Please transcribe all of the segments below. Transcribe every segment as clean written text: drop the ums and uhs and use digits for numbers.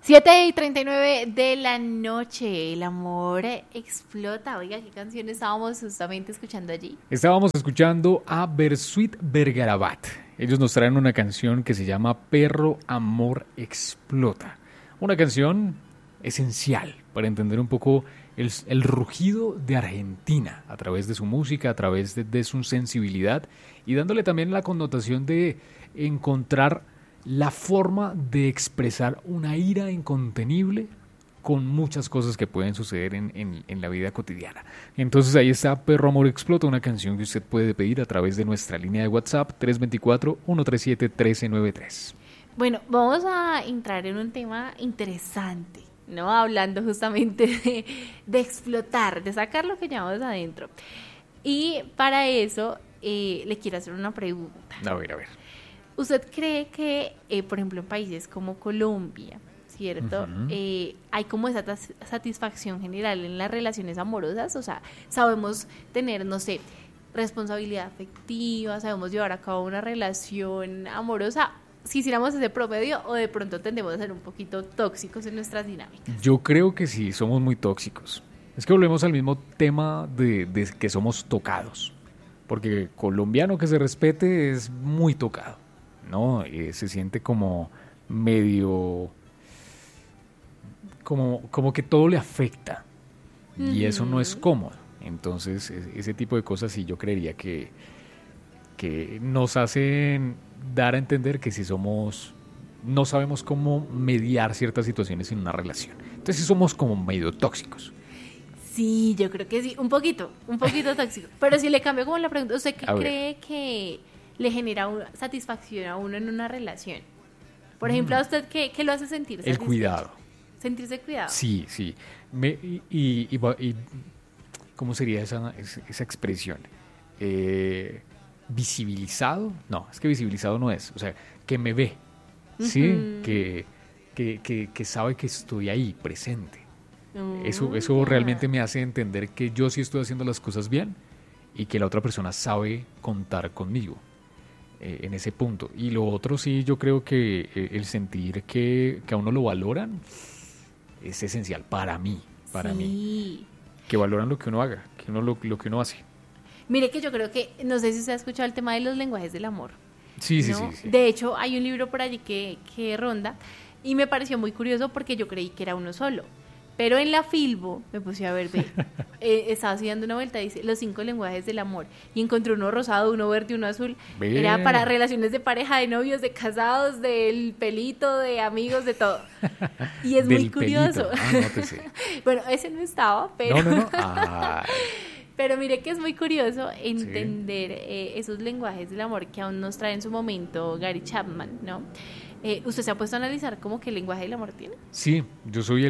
7:39 de la noche, el amor explota. Oiga, ¿qué canción estábamos justamente escuchando allí? Estábamos escuchando a Bersuit Vergarabat. Ellos nos traen una canción que se llama Perro Amor Explota. Una canción esencial para entender un poco el rugido de Argentina a través de su música, a través de su sensibilidad y dándole también la connotación de encontrar la forma de expresar una ira incontenible con muchas cosas que pueden suceder en la vida cotidiana. Entonces ahí está Perro Amor Explota, una canción que usted puede pedir a través de nuestra línea de WhatsApp 324-137-1393. Bueno, vamos a entrar en un tema interesante, ¿no? Hablando justamente de explotar, de sacar lo que llevamos adentro. Y para eso le quiero hacer una pregunta. A ver. ¿Usted cree que, por ejemplo, en países como Colombia, ¿cierto? Hay como esa satisfacción general en las relaciones amorosas? O sea, sabemos tener, no sé, responsabilidad afectiva, sabemos llevar a cabo una relación amorosa. Si hiciéramos ese promedio, o de pronto tendemos a ser un poquito tóxicos en nuestras dinámicas. Yo creo que sí, somos muy tóxicos. Es que volvemos al mismo tema de que somos tocados. Porque colombiano que se respete es muy tocado, ¿no? Se siente como medio... Como que todo le afecta. Y eso no es cómodo. Entonces, ese tipo de cosas sí yo creería que nos hacen dar a entender que si somos... no sabemos cómo mediar ciertas situaciones en una relación. Entonces sí somos como medio tóxicos. Sí, yo creo que sí, un poquito tóxico. Pero si le cambio como la pregunta, ¿usted qué cree que le genera satisfacción a uno en una relación? Por ejemplo, ¿a usted qué lo hace sentir satisfecho? El cuidado. ¿Sentirse cuidado? Sí. ¿Cómo sería esa expresión? ¿Visibilizado? No, es que visibilizado no es. O sea, que me ve, ¿sí? Que sabe que estoy ahí, presente. Eso realmente me hace entender que yo sí estoy haciendo las cosas bien y que la otra persona sabe contar conmigo en ese punto. Y lo otro sí, yo creo que el sentir que a uno lo valoran es esencial para mí, mí. Que valoran lo que uno haga, que uno lo que uno hace. Mire que yo creo que, no sé si usted ha escuchado el tema de los lenguajes del amor. Sí. De hecho, hay un libro por allí que ronda y me pareció muy curioso porque yo creí que era uno solo. Pero en la Filbo me puse a ver, estaba así dando una vuelta, dice los 5 lenguajes del amor. Y encontré uno rosado, uno verde, uno azul. Era para relaciones de pareja, de novios, de casados, del pelito, de amigos, de todo. Y es muy curioso. No te sé. Bueno, ese no estaba, pero... No. Pero mire que es muy curioso entender esos lenguajes del amor que aún nos trae en su momento Gary Chapman, ¿no? ¿Usted se ha puesto a analizar cómo que el lenguaje del amor tiene? Sí, yo soy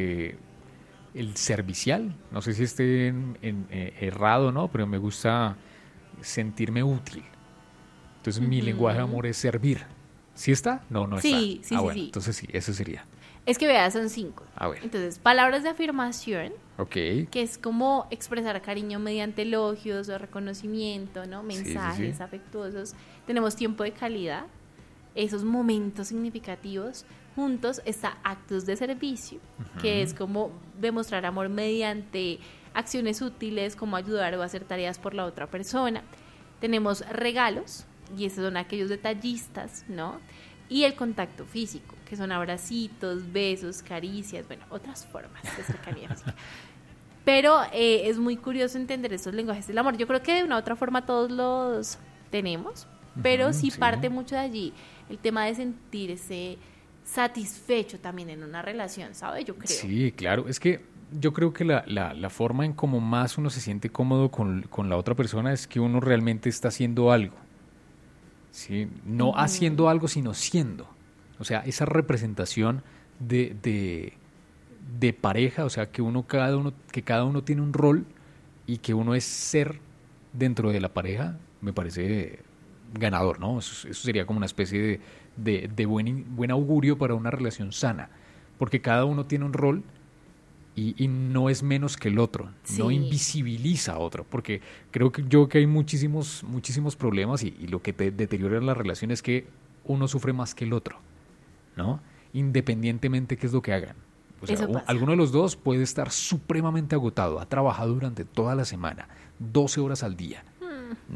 el servicial. No sé si esté errado o no, pero me gusta sentirme útil. Entonces mi lenguaje de amor es servir. ¿Sí está? No está. Sí. Bueno, entonces sí, eso sería. Es que vea, son 5. Entonces, palabras de afirmación, que es como expresar cariño mediante elogios o reconocimiento, ¿no? Mensajes afectuosos. Tenemos tiempo de calidad, esos momentos significativos. Juntos está actos de servicio, que es como demostrar amor mediante acciones útiles, como ayudar o hacer tareas por la otra persona. Tenemos regalos, y esos son aquellos detallistas, ¿no? Y el contacto físico, que son abracitos, besos, caricias, bueno, otras formas de cercanía física. Pero es muy curioso entender estos lenguajes del amor. Yo creo que de una u otra forma todos los tenemos, pero sí parte mucho de allí el tema de sentirse satisfecho también en una relación, ¿sabe? Yo creo. Sí, claro. Es que yo creo que la forma en cómo más uno se siente cómodo con la otra persona es que uno realmente está haciendo algo. ¿Sí? No haciendo algo, sino siendo. O sea, esa representación de pareja, o sea, que cada uno tiene un rol y que uno es ser dentro de la pareja, me parece ganador, ¿no? Eso sería como una especie de buen augurio para una relación sana, porque cada uno tiene un rol y no es menos que el otro, no invisibiliza a otro, porque creo que hay muchísimos problemas y lo que te deteriora la relación es que uno sufre más que el otro, ¿no? independientemente qué es lo que hagan. O sea, alguno de los dos puede estar supremamente agotado, ha trabajado durante toda la semana, 12 horas al día,